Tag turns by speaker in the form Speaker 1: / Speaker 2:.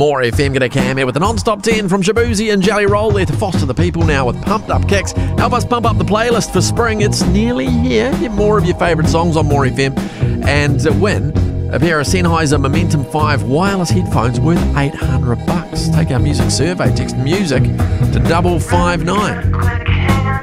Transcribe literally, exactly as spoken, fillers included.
Speaker 1: More F M. G'day Cam here with the non-stop ten from Shaboozey and Jelly Roll there to foster the people now with pumped up kicks. Help us pump up the playlist for spring. It's nearly here. Get more of your favourite songs on More F M and win a pair of Sennheiser Momentum five wireless headphones worth eight hundred bucks. Take our music survey. Text music to double five nine.